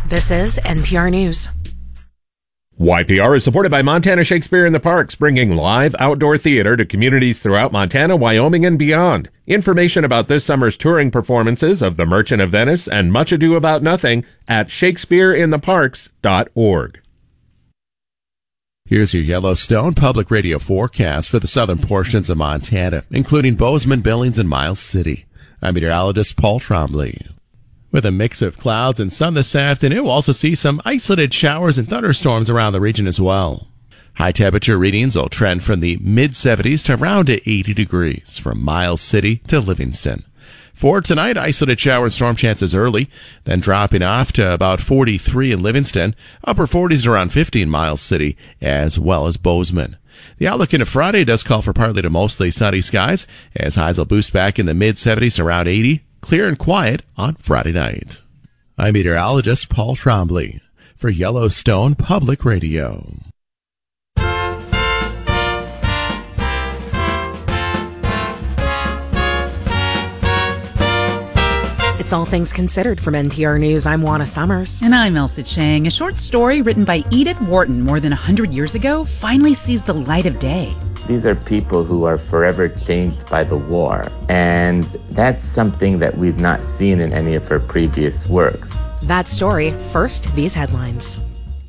This is NPR News. YPR is supported by Montana Shakespeare in the Parks, bringing live outdoor theater to communities throughout Montana, Wyoming, and beyond. Information about this summer's touring performances of The Merchant of Venice and Much Ado About Nothing at shakespeareintheparks.org. Here's your Yellowstone Public Radio forecast for the southern portions of Montana, including Bozeman, Billings, and Miles City. I'm meteorologist Paul Trombley. With a mix of clouds and sun this afternoon, we'll also see some isolated showers and thunderstorms around the region as well. High temperature readings will trend from the mid-70s to around 80 degrees from Miles City to Livingston. For tonight, isolated shower and storm chances early, then dropping off to about 43 in Livingston, upper 40s to around 50 in Miles City, as well as Bozeman. The outlook into Friday does call for partly to mostly sunny skies, as highs will boost back in the mid-70s to around 80, clear and quiet on Friday night. I'm meteorologist Paul Trombley for Yellowstone Public Radio. It's All Things Considered from NPR News. I'm Juana Summers. And I'm Elsa Chang. A short story written by Edith Wharton more than 100 years ago finally sees the light of day. These are people who are forever changed by the war, and that's something that we've not seen in any of her previous works. That story. First, these headlines.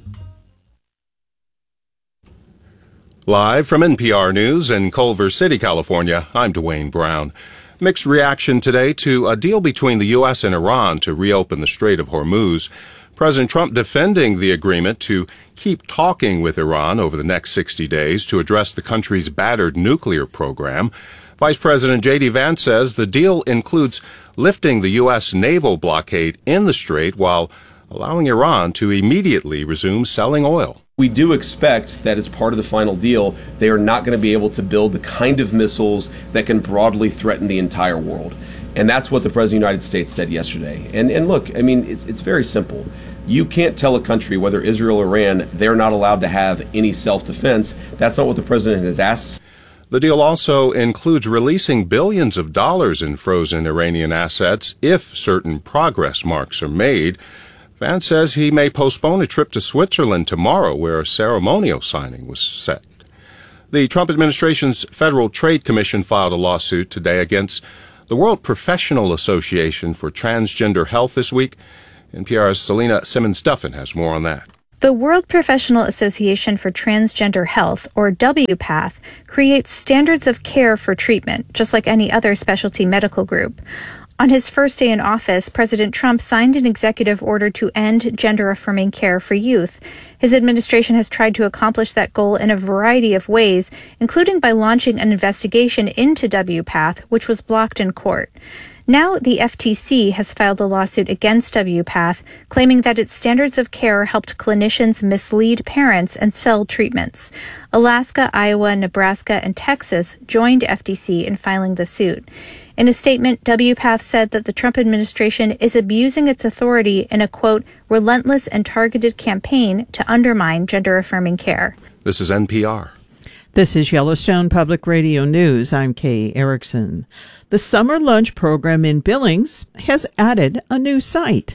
Live from NPR News in Culver City, California, I'm Dwayne Brown. Mixed reaction today to a deal between the U.S. and Iran to reopen the Strait of Hormuz. President Trump defending the agreement to keep talking with Iran over the next 60 days to address the country's battered nuclear program. Vice President J.D. Vance says the deal includes lifting the U.S. naval blockade in the strait while allowing Iran to immediately resume selling oil. We do expect that as part of the final deal, they are not going to be able to build the kind of missiles that can broadly threaten the entire world. And that's what the President of the United States said yesterday. And look, I mean, it's very simple. You can't tell a country, whether Israel or Iran, they're not allowed to have any self-defense. That's not what the President has asked. The deal also includes releasing billions of dollars in frozen Iranian assets if certain progress marks are made. Vance says he may postpone a trip to Switzerland tomorrow, where a ceremonial signing was set. The Trump administration's Federal Trade Commission filed a lawsuit today against the World Professional Association for Transgender Health this week. NPR's Selena Simmons-Duffin has more on that. The World Professional Association for Transgender Health, or WPATH, creates standards of care for treatment, just like any other specialty medical group. On his first day in office, President Trump signed an executive order to end gender-affirming care for youth. His administration has tried to accomplish that goal in a variety of ways, including by launching an investigation into WPATH, which was blocked in court. Now, the FTC has filed a lawsuit against WPATH, claiming that its standards of care helped clinicians mislead parents and sell treatments. Alaska, Iowa, Nebraska, and Texas joined FTC in filing the suit. In a statement, WPATH said that the Trump administration is abusing its authority in a, quote, relentless and targeted campaign to undermine gender-affirming care. This is NPR. This is Yellowstone Public Radio News. I'm Kay Erickson. The summer lunch program in Billings has added a new site.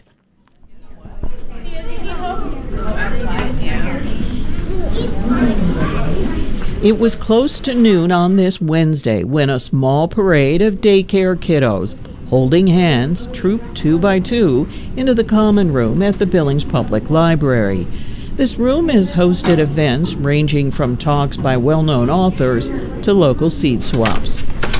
It was close to noon on this Wednesday when a small parade of daycare kiddos holding hands trooped 2 by 2 into the common room at the Billings Public Library. This room has hosted events ranging from talks by well-known authors to local seed swaps.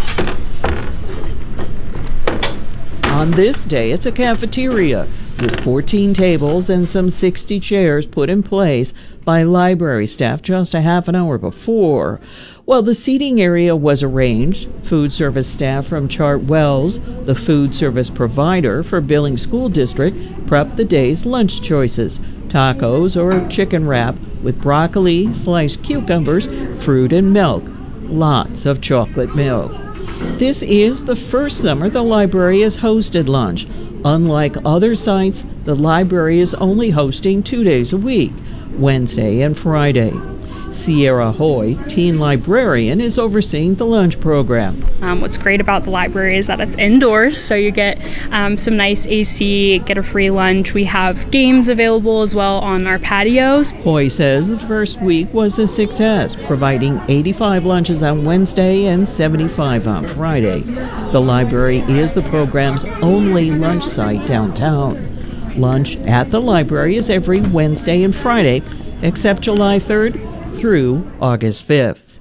On this day, it's a cafeteria with 14 tables and some 60 chairs put in place by library staff just a half an hour before. While the seating area was arranged, food service staff from Chartwells, the food service provider for Billings School District, prepped the day's lunch choices: tacos or chicken wrap with broccoli, sliced cucumbers, fruit, and milk. Lots of chocolate milk. This is the first summer the library has hosted lunch. Unlike other sites, the library is only hosting 2 days a week, Wednesday and Friday. Sierra Hoy, teen librarian, is overseeing the lunch program. What's great about the library is that it's indoors, so you get some nice AC, get a free lunch. We have games available as well on our patios. Hoy says the first week was a success, providing 85 lunches on Wednesday and 75 on Friday. The library is the program's only lunch site downtown. Lunch at the library is every Wednesday and Friday, except July 3rd through August 5th.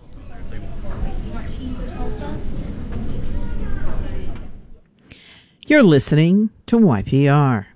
You're listening to YPR.